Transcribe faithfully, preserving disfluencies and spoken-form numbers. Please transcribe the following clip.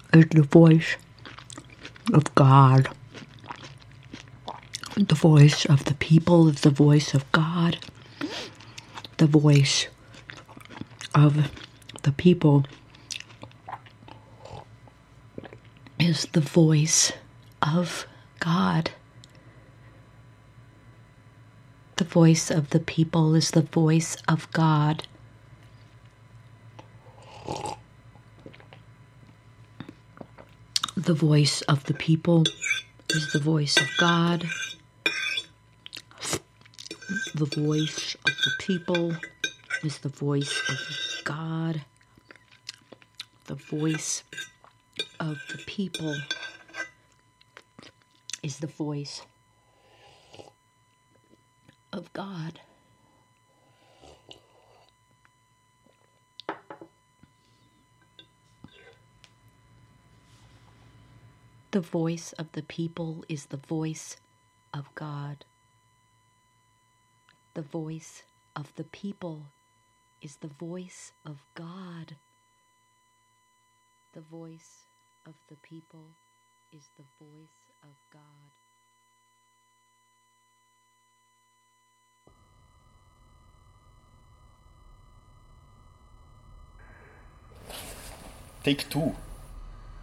is the voice of God. The voice of the people is the voice of God. The voice of the people is the voice of God. The voice of the people is the voice of God. The voice of the people is the voice of God. The voice of the people is the voice of God. The voice of the people is the voice of God. The voice of the people is the voice of God. The voice of the people is the voice of God. The voice of the people is the voice of God. Take two.